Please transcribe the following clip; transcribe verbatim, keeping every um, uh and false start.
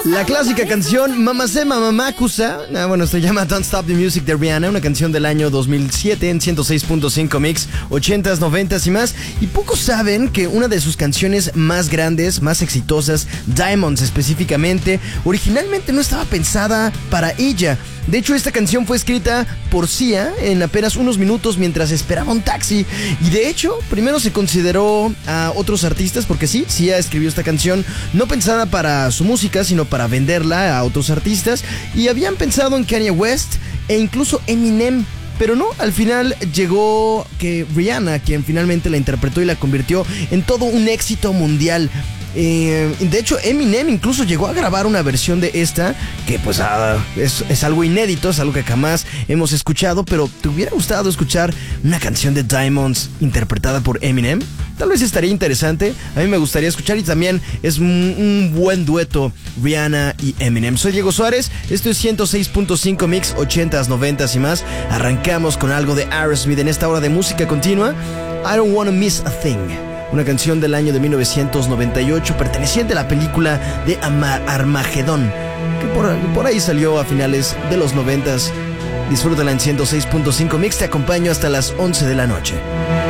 La clásica canción Mamase Mamamakusa, ah, bueno, se llama Don't Stop the Music de Rihanna, una canción del año dos mil siete en ciento seis punto cinco Mix, ochentas, noventas y más. Y pocos saben que una de sus canciones más grandes, más exitosas, Diamonds específicamente, originalmente no estaba pensada para ella. De hecho, esta canción fue escrita por Sia en apenas unos minutos mientras esperaba un taxi. Y de hecho, primero se consideró a otros artistas, porque sí, Sia escribió esta canción no pensada para su música, sino para venderla a otros artistas. Y habían pensado en Kanye West e incluso Eminem. Pero no, al final llegó que Rihanna, quien finalmente la interpretó y la convirtió en todo un éxito mundial. Eh, de hecho, Eminem incluso llegó a grabar una versión de esta que pues uh, es, es algo inédito, es algo que jamás hemos escuchado. Pero ¿te hubiera gustado escuchar una canción de Diamonds interpretada por Eminem? Tal vez estaría interesante, a mí me gustaría escuchar. Y también es un, un buen dueto Rihanna y Eminem. Soy Diego Suárez, esto es ciento seis punto cinco Mix, ochentas, noventas y más. Arrancamos con algo de Aerosmith en esta hora de música continua. I Don't Wanna Miss a Thing, una canción del año de mil novecientos noventa y ocho perteneciente a la película de Armagedón, que por, por ahí salió a finales de los noventas. Disfrútala en ciento seis punto cinco Mix, te acompaño hasta las once de la noche.